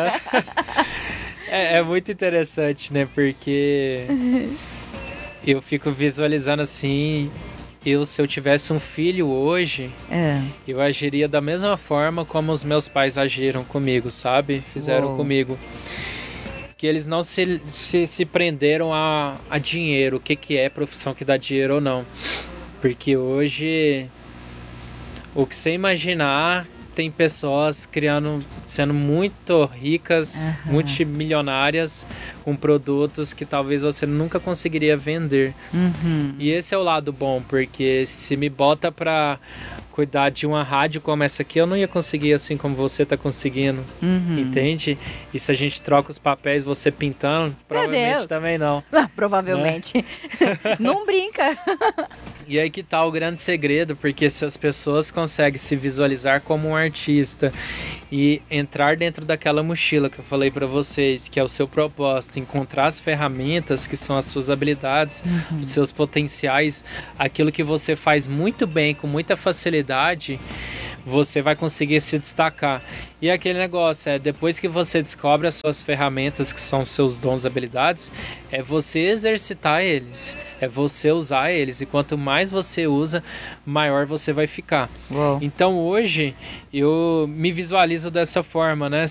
É muito interessante, né? Porque eu fico visualizando assim... se eu tivesse um filho hoje, eu agiria da mesma forma como os meus pais agiram comigo, sabe? Fizeram comigo. Que eles não se prenderam a dinheiro, o que é profissão que dá dinheiro ou não. Porque hoje, o que você imaginar, tem pessoas sendo muito ricas, multimilionárias, com produtos que talvez você nunca conseguiria vender. E esse é o lado bom, porque se me bota pra cuidar de uma rádio como essa aqui, eu não ia conseguir assim como você tá conseguindo, entende? E se a gente troca os papéis, você pintando, provavelmente também não. Provavelmente. Né? Não brinca. E aí que tá o grande segredo, porque se as pessoas conseguem se visualizar como um artista e entrar dentro daquela mochila que eu falei para vocês, que é o seu propósito, encontrar as ferramentas que são as suas habilidades, os seus potenciais, aquilo que você faz muito bem, com muita facilidade, você vai conseguir se destacar. E aquele negócio, depois que você descobre as suas ferramentas, que são os seus dons e habilidades, é você exercitar eles, é você usar eles, e quanto mais você usa, maior você vai ficar. Uou. Então hoje, eu me visualizo dessa forma, né,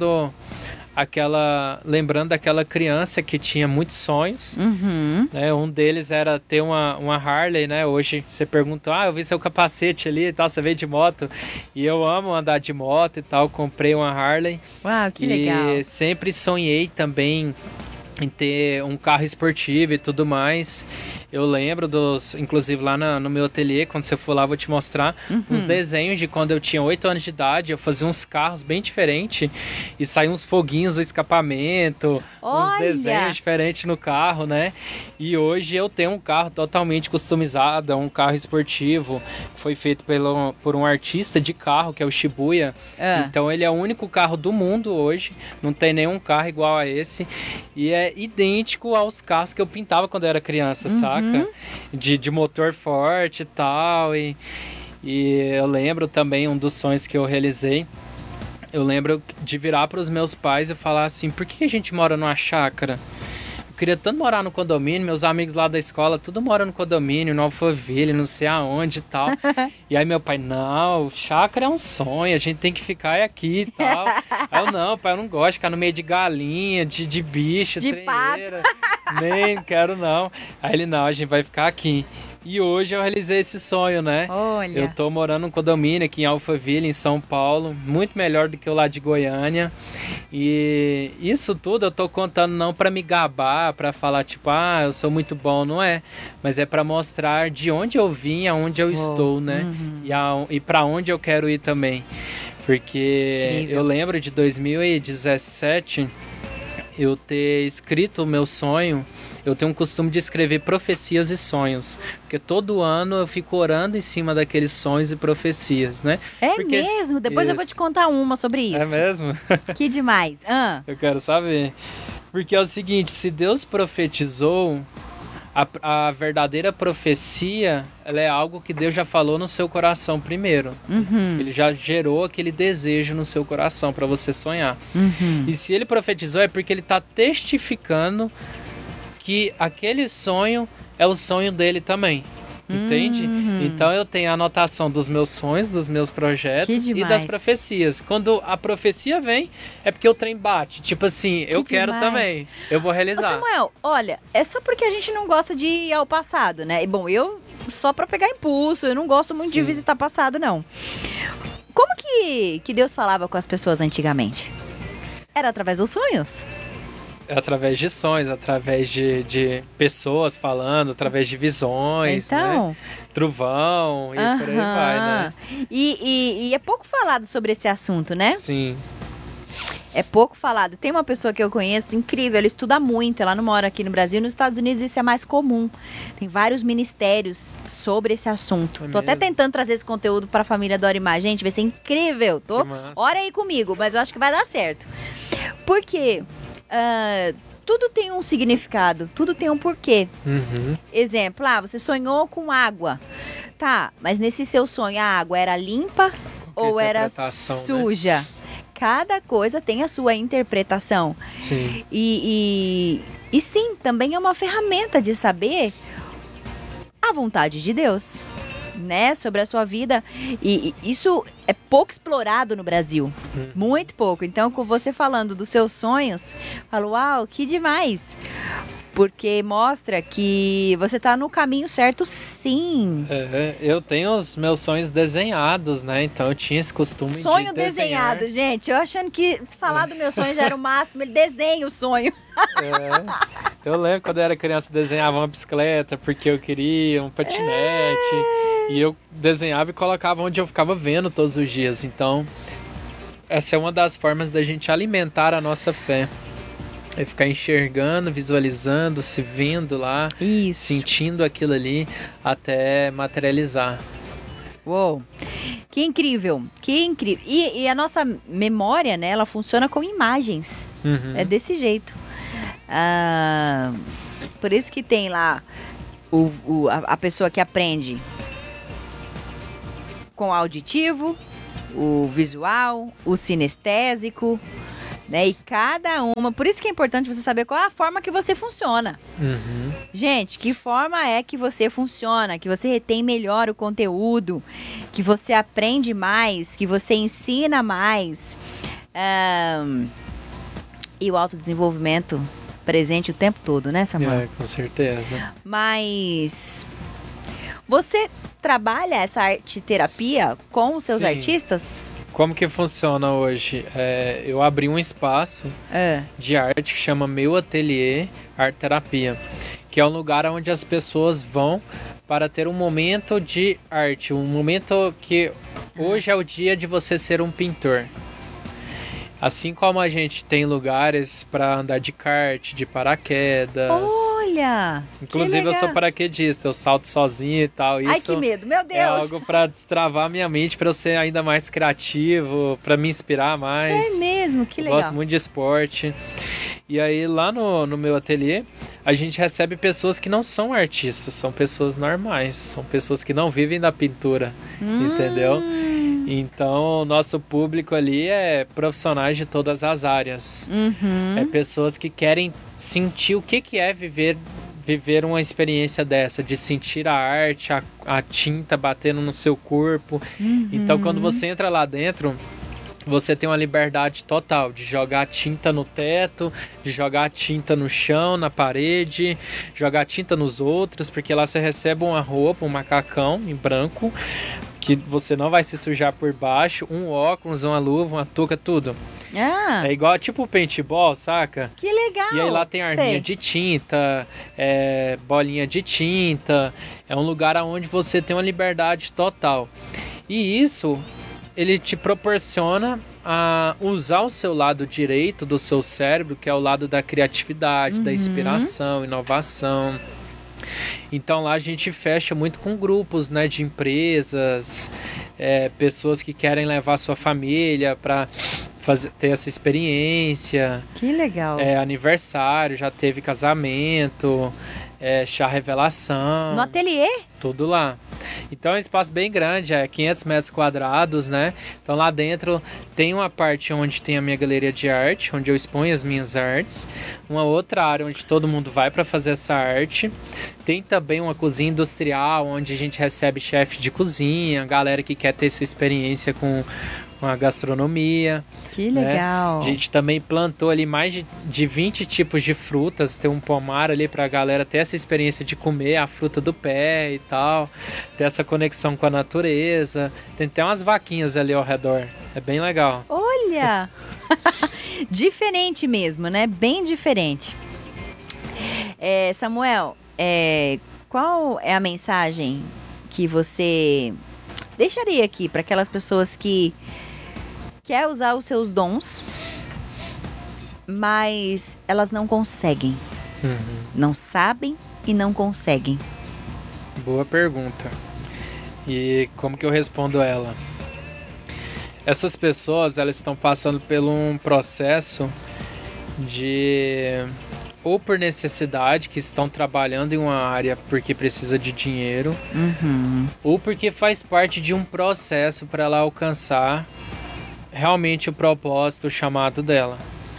lembrando daquela criança que tinha muitos sonhos, né? Um deles era ter uma Harley, né? Hoje você perguntou, eu vi seu capacete ali e tal, você veio de moto, e eu amo andar de moto e tal, comprei uma Harley. Uau, que legal. E sempre sonhei também em ter um carro esportivo e tudo mais. Eu lembro inclusive lá no meu ateliê, quando você for lá, eu vou te mostrar uns desenhos de quando eu tinha 8 anos de idade. Eu fazia uns carros bem diferentes e saíam uns foguinhos do escapamento, uns desenhos diferentes no carro, né? E hoje eu tenho um carro totalmente customizado, um carro esportivo, que foi feito por um artista de carro, que é o Shibuya. Então ele é o único carro do mundo hoje, não tem nenhum carro igual a esse, e é idêntico aos carros que eu pintava quando eu era criança, saca? De motor forte e tal, e eu lembro também um dos sonhos que eu realizei. Eu lembro de virar para os meus pais e falar assim, por que a gente mora numa chácara? Eu queria tanto morar no condomínio, meus amigos lá da escola, tudo mora no condomínio, no Alphaville, não sei aonde e tal. E aí meu pai, não, chácara é um sonho, a gente tem que ficar aqui e tal. Aí eu, não, pai, eu não gosto de ficar no meio de galinha, de bicho, de treieira. Nem quero não. Aí ele, não, a gente vai ficar aqui. E hoje eu realizei esse sonho, né? Olha. Eu tô morando num condomínio aqui em Alphaville, em São Paulo, muito melhor do que o lá de Goiânia. E isso tudo eu tô contando não para me gabar, para falar tipo, eu sou muito bom, não é? Mas é para mostrar de onde eu vim, aonde eu estou, né? E para onde eu quero ir também. Porque incrível. Eu lembro de 2017 eu ter escrito o meu sonho. Eu tenho um costume de escrever profecias e sonhos, porque todo ano eu fico orando em cima daqueles sonhos e profecias, né? Mesmo? Depois eu vou te contar uma sobre isso. É mesmo? Que demais. Eu quero saber. Porque é o seguinte, se Deus profetizou, a verdadeira profecia, ela é algo que Deus já falou no seu coração primeiro. Ele já gerou aquele desejo no seu coração para você sonhar. E se ele profetizou, é porque ele está testificando que aquele sonho é o sonho dele também, entende? Então eu tenho a anotação dos meus sonhos, dos meus projetos e das profecias. Quando a profecia vem, é porque o trem bate. Tipo assim, eu quero também, eu vou realizar. Ô Samuel, olha, é só porque a gente não gosta de ir ao passado, né? Bom, eu só pra pegar impulso, eu não gosto muito de visitar passado, não. Como que Deus falava com as pessoas antigamente? Era através dos sonhos? Através de sonhos, através de pessoas falando, através de visões, então, né? Trovão e por aí vai, né? E é pouco falado sobre esse assunto, né? Sim. é pouco falado. Tem uma pessoa que eu conheço, incrível, ela estuda muito, ela não mora aqui no Brasil, nos Estados Unidos isso é mais comum. Tem vários ministérios sobre esse assunto. Tô até tentando trazer esse conteúdo para a família Dora e Mar. Gente, vai ser incrível. Ora aí comigo, mas eu acho que vai dar certo. Porque tudo tem um significado, tudo tem um porquê. Exemplo, você sonhou com água. Tá, mas nesse seu sonho a água era limpa ou era suja? Né? Cada coisa tem a sua interpretação. Sim. E sim, também é uma ferramenta de saber a vontade de Deus, né? Sobre a sua vida. E isso é pouco explorado no Brasil. Muito pouco. Então, com você falando dos seus sonhos, eu falo, uau, que demais! Porque mostra que você tá no caminho certo, sim. Eu tenho os meus sonhos desenhados, né? Então eu tinha esse costume sonho de desenhado, desenhar. Gente. Eu achando que falar do meu sonho já era o máximo. Ele desenha o sonho. Eu lembro quando eu era criança, eu desenhava uma bicicleta porque eu queria um patinete. E eu desenhava e colocava onde eu ficava vendo todos os dias. Então, essa é uma das formas da gente alimentar a nossa fé. É ficar enxergando, visualizando, se vendo lá, sentindo aquilo ali até materializar. Uou, que incrível, que incrível. E a nossa memória, né, ela funciona com imagens. É desse jeito. Por isso que tem lá a pessoa que aprende com o auditivo, o visual, o sinestésico, né? E cada uma... Por isso que é importante você saber qual é a forma que você funciona. Gente, que forma é que você funciona, que você retém melhor o conteúdo, que você aprende mais, que você ensina mais. E o autodesenvolvimento presente o tempo todo, né, Samuel? Com certeza. Mas você trabalha essa arte-terapia com os seus artistas? Como que funciona hoje? Eu abri um espaço de arte que chama Meu Ateliê Arte Terapia, que é um lugar onde as pessoas vão para ter um momento de arte, um momento que hoje é o dia de você ser um pintor. Assim como a gente tem lugares para andar de kart, de paraquedas. Olha! Inclusive eu sou paraquedista, eu salto sozinho e tal. Isso ai, que medo, meu Deus! É algo para destravar minha mente, para eu ser ainda mais criativo, para me inspirar mais. É mesmo, que legal. Eu gosto muito de esporte. E aí lá no meu ateliê, a gente recebe pessoas que não são artistas, são pessoas normais, são pessoas que não vivem da pintura, entendeu? Então, o nosso público ali é profissionais de todas as áreas. É pessoas que querem sentir o que é viver uma experiência dessa, de sentir a arte, a tinta batendo no seu corpo. Então, quando você entra lá dentro, você tem uma liberdade total de jogar tinta no teto, de jogar tinta no chão, na parede, jogar tinta nos outros, porque lá você recebe uma roupa, um macacão em branco, que você não vai se sujar por baixo, um óculos, uma luva, uma touca, tudo. É igual tipo paintball, saca? Que legal! E aí lá tem arminha de tinta, bolinha de tinta. É um lugar onde você tem uma liberdade total. E isso, ele te proporciona a usar o seu lado direito do seu cérebro, que é o lado da criatividade, da inspiração, inovação. Então lá a gente fecha muito com grupos, né, de empresas, pessoas que querem levar sua família para ter essa experiência. Que legal. Aniversário, já teve casamento, chá revelação. No ateliê? Tudo lá. Então é um espaço bem grande, 500 metros quadrados, né? Então lá dentro tem uma parte onde tem a minha galeria de arte, onde eu exponho as minhas artes. Uma outra área onde todo mundo vai para fazer essa arte. Tem também uma cozinha industrial, onde a gente recebe chefe de cozinha, galera que quer ter essa experiência com a gastronomia. Que legal. Né? A gente também plantou ali mais de 20 tipos de frutas. Tem um pomar ali pra galera ter essa experiência de comer a fruta do pé e tal. Ter essa conexão com a natureza. Tem até umas vaquinhas ali ao redor. É bem legal. Olha! Diferente mesmo, né? Bem diferente. Samuel, qual é a mensagem que você deixaria aqui para aquelas pessoas que quer usar os seus dons mas elas não conseguem. Não sabem e não conseguem. Boa pergunta. E como que eu respondo ela? Essas pessoas, elas estão passando por um processo de... ou por necessidade, que estão trabalhando em uma área porque precisa de dinheiro, ou porque faz parte de um processo para ela alcançar realmente o propósito, o chamado dela.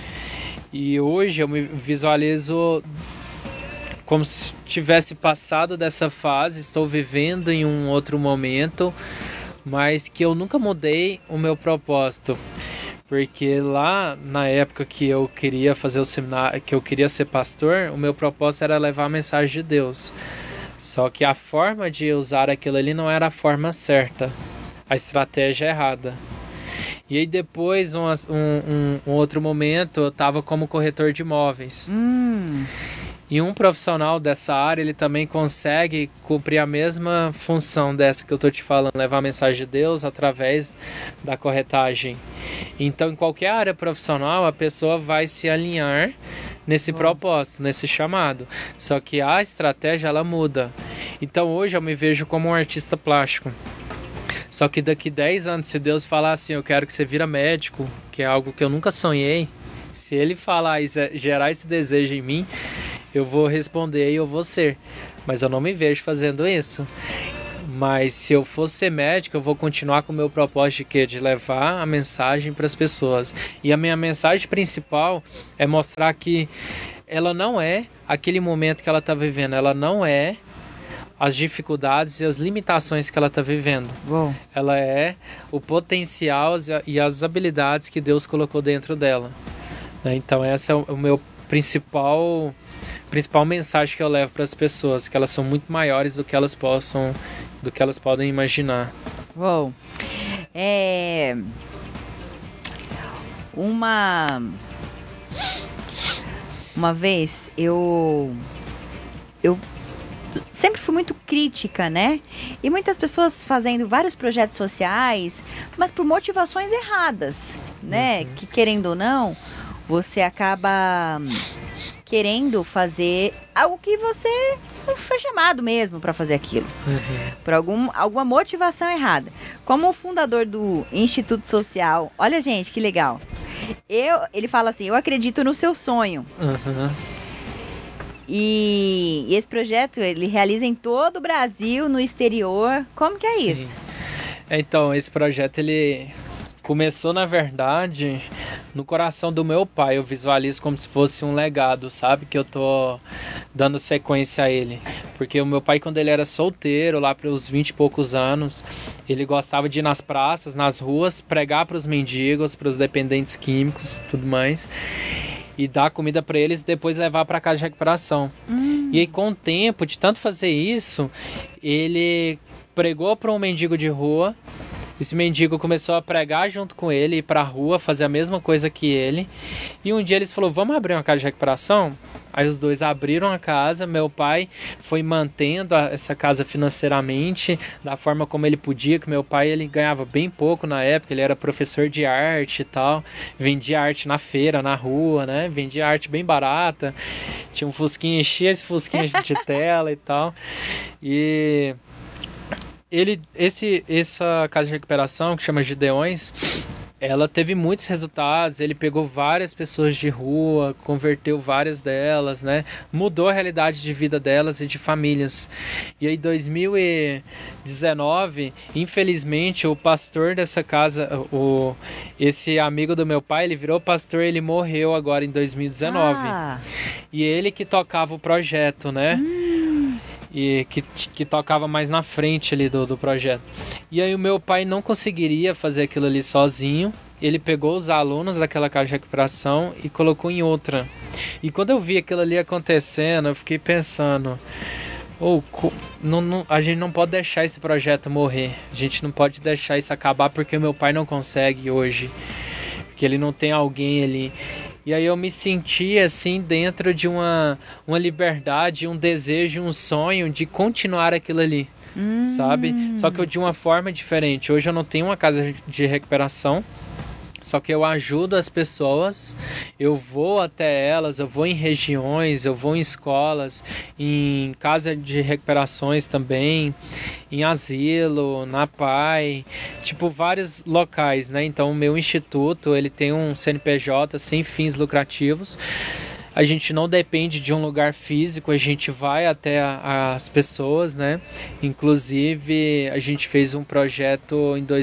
E hoje eu me visualizo como se tivesse passado dessa fase, estou vivendo em um outro momento, mas que eu nunca mudei o meu propósito. Porque lá na época que eu queria fazer o seminário, que eu queria ser pastor, o meu propósito era levar a mensagem de Deus. Só que a forma de usar aquilo ali não era a forma certa, a estratégia errada. E aí depois, um outro momento, eu estava como corretor de imóveis. E um profissional dessa área, ele também consegue cumprir a mesma função dessa que eu estou te falando, levar a mensagem de Deus através da corretagem. Então, em qualquer área profissional, a pessoa vai se alinhar nesse propósito, nesse chamado. Só que a estratégia, ela muda. Então, hoje eu me vejo como um artista plástico. Só que daqui 10 anos, se Deus falar assim, eu quero que você vira médico, que é algo que eu nunca sonhei, se Ele falar e gerar esse desejo em mim, eu vou responder e eu vou ser. Mas eu não me vejo fazendo isso. Mas se eu for ser médico, eu vou continuar com o meu propósito de quê? De levar a mensagem para as pessoas. E a minha mensagem principal é mostrar que ela não é aquele momento que ela está vivendo, ela não é as dificuldades e as limitações que ela está vivendo. Uou. Ela é o potencial e as habilidades que Deus colocou dentro dela. Então essa é o meu principal mensagem que eu levo para as pessoas, que elas são muito maiores do que elas podem imaginar. Uou. Uma vez eu sempre fui muito crítica, né? E muitas pessoas fazendo vários projetos sociais, mas por motivações erradas, né? Que querendo ou não, você acaba querendo fazer algo que você não foi chamado mesmo para fazer aquilo. Por alguma motivação errada. Como o fundador do Instituto Social, olha gente, que legal. Ele fala assim, eu acredito no seu sonho. E esse projeto, ele realiza em todo o Brasil, no exterior. Como que é Sim. isso? Então, esse projeto, ele começou, na verdade, no coração do meu pai. Eu visualizo como se fosse um legado, sabe? Que eu tô dando sequência a ele. Porque o meu pai, quando ele era solteiro, lá para os 20 e poucos anos, ele gostava de ir nas praças, nas ruas, pregar para os mendigos, para os dependentes químicos, tudo mais, e dar comida para eles e depois levar para casa de recuperação. E aí, com o tempo, de tanto fazer isso, ele pregou para um mendigo de rua. Esse mendigo começou a pregar junto com ele, ir para a rua, fazer a mesma coisa que ele. E um dia eles falaram, vamos abrir uma casa de recuperação? Aí os dois abriram a casa, meu pai foi mantendo essa casa financeiramente, da forma como ele podia, que meu pai ele ganhava bem pouco na época, ele era professor de arte e tal, vendia arte na feira, na rua, né? Vendia arte bem barata, tinha um fusquinha, enchia esse fusquinha de tela e tal. E essa casa de recuperação, que chama Gideões, ela teve muitos resultados. Ele pegou várias pessoas de rua, converteu várias delas, né? Mudou a realidade de vida delas e de famílias. E aí, em 2019, infelizmente, o pastor dessa casa, esse amigo do meu pai, ele virou pastor, ele morreu agora em 2019. E ele que tocava o projeto, né? E que tocava mais na frente ali do projeto. E aí o meu pai não conseguiria fazer aquilo ali sozinho. Ele pegou os alunos daquela casa de recuperação e colocou em outra. E quando eu vi aquilo ali acontecendo, eu fiquei pensando, a gente não pode deixar esse projeto morrer. A gente não pode deixar isso acabar porque o meu pai não consegue hoje. Porque ele não tem alguém ali. E aí eu me senti assim dentro de uma liberdade, um desejo, um sonho de continuar aquilo ali, sabe? Só que de uma forma diferente. Hoje eu não tenho uma casa de recuperação, só que eu ajudo as pessoas, eu vou até elas, eu vou em regiões, eu vou em escolas, em casa de recuperações também, em asilo, na PAI, tipo vários locais, né? Então o meu instituto, ele tem um CNPJ sem fins lucrativos. A gente não depende de um lugar físico, a gente vai até as pessoas, né? Inclusive, a gente fez um projeto em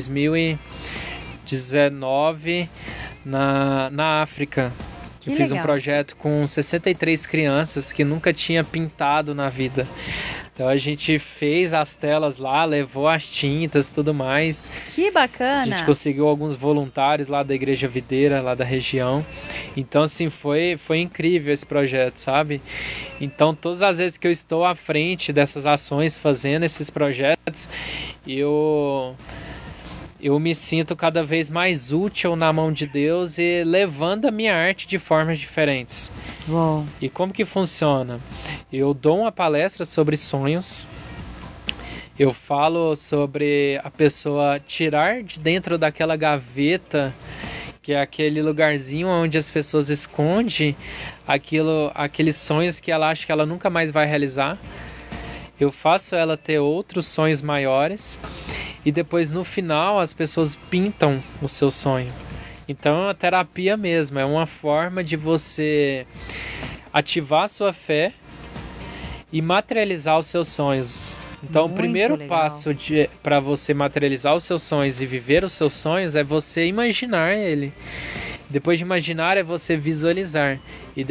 2019 na África. Eu fiz um projeto com 63 crianças que nunca tinha pintado na vida. Então a gente fez as telas lá, levou as tintas e tudo mais. Que bacana! A gente conseguiu alguns voluntários lá da Igreja Videira, lá da região. Então, assim, foi incrível esse projeto, sabe? Então, todas as vezes que eu estou à frente dessas ações, fazendo esses projetos, eu me sinto cada vez mais útil na mão de Deus e levando a minha arte de formas diferentes. Uou. E como que funciona? Eu dou uma palestra sobre sonhos. Eu falo sobre a pessoa tirar de dentro daquela gaveta, que é aquele lugarzinho onde as pessoas escondem aqueles sonhos que ela acha que ela nunca mais vai realizar. Eu faço ela ter outros sonhos maiores. E depois, no final, as pessoas pintam o seu sonho. Então, é uma terapia mesmo. É uma forma de você ativar a sua fé e materializar os seus sonhos. Então, muito o primeiro passo para você materializar os seus sonhos e viver os seus sonhos é você imaginar ele. Depois de imaginar, é você visualizar. E